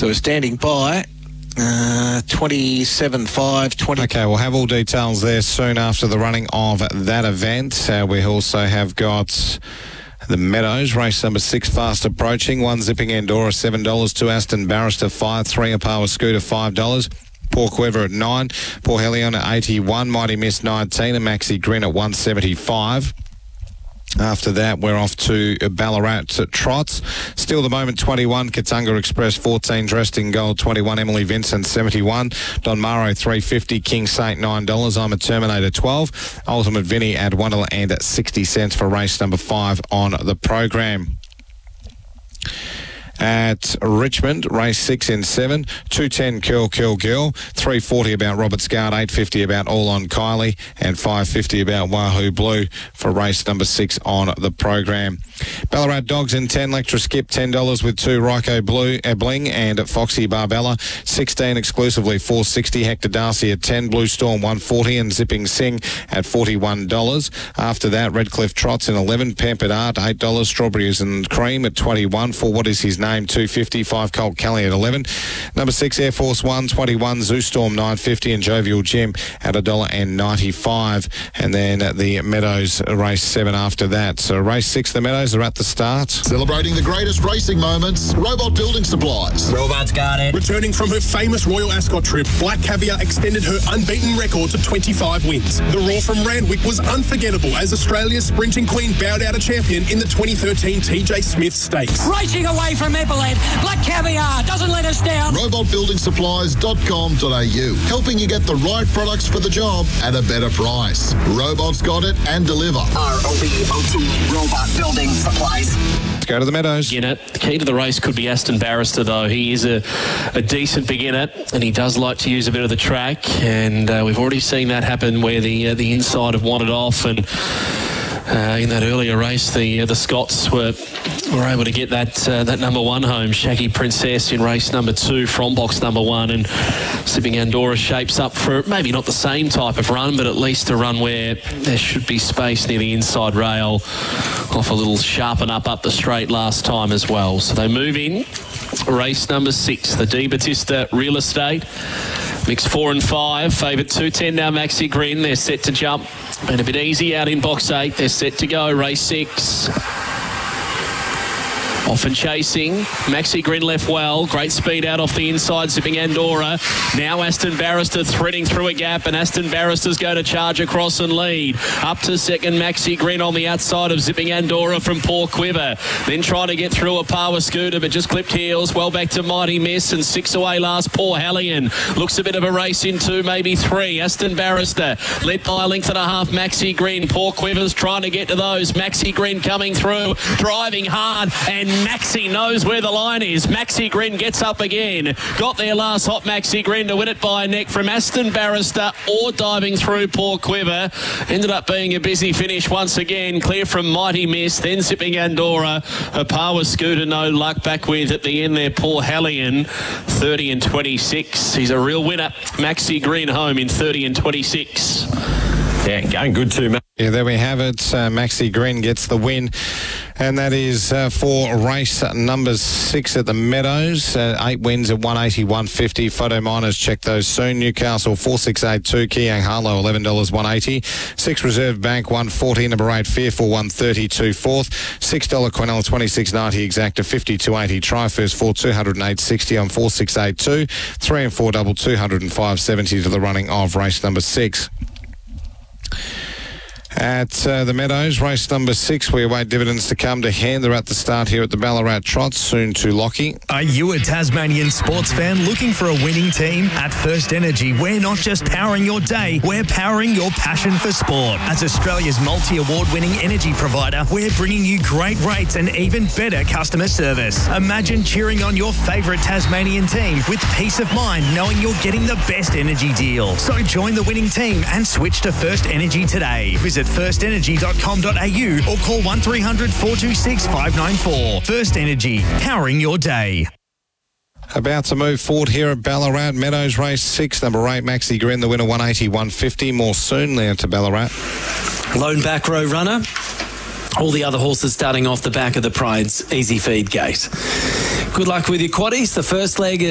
So we're standing by. 27.5, 20. Okay, we'll have all details there soon after the running of that event. We also have got the Meadows, race number 6 fast approaching. 1 Zipping Andorra, $7. 2 Aston Barrister, 5. 3 A Power Scooter, $5. Poor Quiver at 9. Poor Helion at 81. Mighty Miss 19. And Maxi Grin at 175. After that, we're off to Ballarat Trots. Still the moment, 21. Katunga Express, 14. Dressed in Gold, 21. Emily Vincent, 71. Don Maro, 350. King Saint, $9. I'm a Terminator, 12. Ultimate Vinny at $1.60 for race number 5 on the program. At Richmond, race 6 in 7, 210 Curl, 340 about Robert Scout, 850 about All on Kylie, and 550 about Wahoo Blue for race number 6 on the program. Ballarat Dogs in 10, Lectra Skip, $10 with 2 Ryko Blue, Bling, and Foxy Barbella, 16 exclusively, $460. Hector Darcy at 10, Blue Storm, $140, and Zipping Sing at $41. After that, Redcliffe Trots in 11, Pampered Art, $8, Strawberries and Cream at 21, for What Is His Name, $250, 5 Colt Kelly at 11. Number 6, Air Force One, 21, Zoo Storm, $950, and Jovial Jim at $1.95. And then the Meadows, race 7 after that. So race 6, the Meadows are at the start. Celebrating the greatest racing moments, Robot Building Supplies. Robot's got it. Returning from her famous Royal Ascot trip, Black Caviar extended her unbeaten record to 25 wins. The roar from Randwick was unforgettable as Australia's sprinting queen bowed out a champion in the 2013 TJ Smith Stakes. Racing away from Epaulet, Black Caviar doesn't let us down. RobotBuildingSupplies.com.au, helping you get the right products for the job at a better price. Robots got it and deliver. ROBOT, Robot Building Supplies. Let's go to the Meadows. The key to the race could be Aston Barrister, though. He is a decent beginner, and he does like to use a bit of the track, and we've already seen that happen where the inside have wanted off, and in that earlier race, the Scots were able to get that number 1 home, Shaggy Princess, in race number 2 from box number 1, and Zipping Andorra shapes up for maybe not the same type of run, but at least a run where there should be space near the inside rail, off a little sharpen up the straight last time as well. So they move in. Race number 6, the Di Battista Real Estate. Mix 4 and 5. Favourite 210 now, Maxi Grin. They're set to jump. And a bit easy out in box 8. They're set to go. Race 6. Off and chasing. Maxi Grin left well. Great speed out off the inside. Zipping Andorra. Now Aston Barrister threading through a gap, and Aston Barrister's going to charge across and lead. Up to second, Maxi Grin on the outside of Zipping Andorra from Poor Quiver. Then trying to get through a Power Scooter, but just clipped heels. Well back to Mighty Miss, and 6 away last, Poor Hellion. Looks a bit of a race in 2, maybe 3. Aston Barrister led by a length and a half. Maxi Grin. Poor Quiver's trying to get to those. Maxi Grin coming through, driving hard, and Maxi knows where the line is. Maxi Grin gets up again. Got there last, Hot Maxi Grin to win it by a neck from Aston Barrister, or diving through Poor Quiver. Ended up being a busy finish once again. Clear from Mighty Miss, then Zipping Andorra. A Power Scooter, no luck back with at the end there, Poor Hellion. 30 and 26. He's a real winner. Maxi Grin home in 30 and 26. Yeah, going good too, mate. Yeah, there we have it. Maxi Grin gets the win. And that is for race number 6 at the Meadows. 8 wins at 180, 150. Photo Miners, check those soon. Newcastle 4682, Kiang Harlow $11, 180. 6 Reserve Bank 140. Number 8 Fearful 132 fourth. $6 Quinella 26.90 exacta 52.80. Try first 4 208.60 on 4682. 3 and 4 double 205.70 to the running of race number 6. At the Meadows, race number 6, we await dividends to come to hand. They're at the start here at the Ballarat Trots, soon to Lockie. Are you a Tasmanian sports fan looking for a winning team? At First Energy, we're not just powering your day, we're powering your passion for sport. As Australia's multi-award-winning energy provider, we're bringing you great rates and even better customer service. Imagine cheering on your favourite Tasmanian team with peace of mind knowing you're getting the best energy deal. So join the winning team and switch to First Energy today. Visit firstenergy.com.au or call 1300 426 594. First Energy, powering your day. About to move forward here at Ballarat. Meadows race 6, number 8 Maxi Grin, the winner 180, 150. More soon there to Ballarat. Lone back row runner. All the other horses starting off the back of the Pride's Easy Feed gate. Good luck with your quaddies. The first leg is